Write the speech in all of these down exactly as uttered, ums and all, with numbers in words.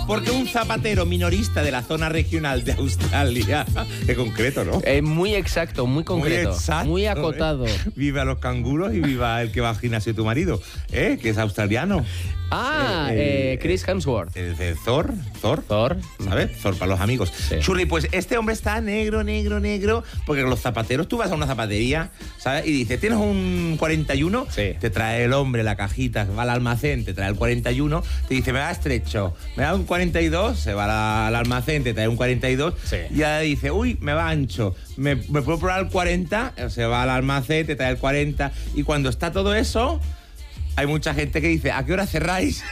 Porque un zapatero minorista de la zona regional de Australia, qué concreto, ¿no? Eh, muy exacto, muy concreto, muy, exacto, muy acotado. ¿eh? Viva los canguros y viva el que va al gimnasio de tu marido, ¿eh? Que es australiano. Ah, eh, eh, Chris Hemsworth. El de Thor, Thor. Thor. ¿Sabes? Thor para los amigos. Sí. Churri, pues este hombre está negro, negro, negro, porque los zapateros, tú vas a una zapatería, ¿sabes? Y dices, ¿tienes un cuarenta y uno? Sí. Te trae el hombre la cajita, va al almacén, te trae el cuarenta y uno, te dice, me da estrecho, me da un cuarenta y dos, se va al almacén, te trae un cuarenta y dos, sí. Y ya dice, uy, me va ancho, me, me puedo probar el cuarenta, se va al almacén, te trae el cuarenta, y cuando está todo eso... Hay mucha gente que dice, ¿a qué hora cerráis?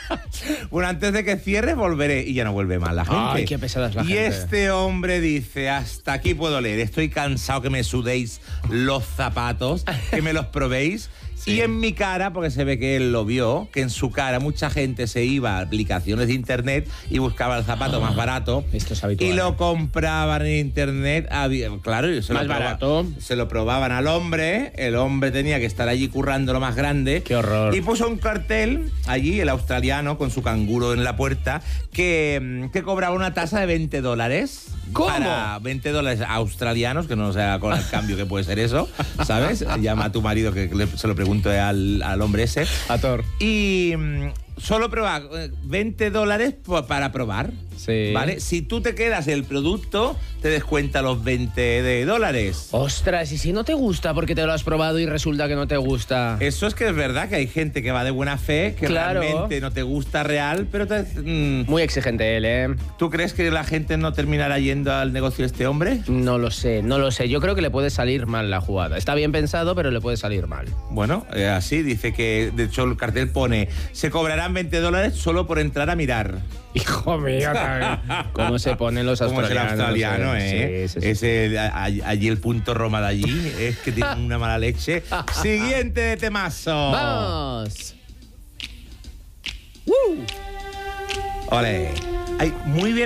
Bueno, antes de que cierre volveré. Y ya no vuelve más la gente. Ay, qué pesada es la y gente. Y este hombre dice, hasta aquí puedo leer. Estoy cansado que me sudéis los zapatos, que me los probéis. Sí. Y en mi cara, porque se ve que él lo vio, que en su cara mucha gente se iba a aplicaciones de internet y buscaba el zapato ah, más barato. Esto es habitual. Y lo compraban en internet. Había, claro, se más lo barato. Se lo probaban al hombre. El hombre tenía que estar allí currando lo más grande. Qué horror. Y puso un cartel allí, el australiano, con su canguro en la puerta, que, que cobraba una tasa de veinte dólares. ¿Cómo? Para veinte dólares australianos, que no sé con el cambio que puede ser eso, ¿sabes? Llama a tu marido, que le, se lo pregunto al, al hombre ese. A Thor. Y mmm, solo prueba veinte dólares para probar. Sí. ¿Vale? Si tú te quedas el producto, te descuenta los veinte de dólares. Ostras, ¿y si no te gusta porque te lo has probado y resulta que no te gusta? Eso es que es verdad que hay gente que va de buena fe, que claro. realmente no te gusta real, pero te, mmm, muy exigente él, ¿eh? ¿Tú crees que la gente no terminará yendo al negocio de este hombre? No lo sé, no lo sé. Yo creo que le puede salir mal la jugada. Está bien pensado, pero le puede salir mal. Bueno, eh, así dice que, de hecho, el cartel pone, se cobrarán veinte dólares solo por entrar a mirar. Hijo mío, ¿cómo se ponen los australianos? Como es el australiano, ¿eh? Sí, sí, sí. Es el, allí el punto Roma de allí, es que tiene una mala leche. Siguiente de temazo. ¡Vamos! ¡Uh! Ole. Ay, muy bien.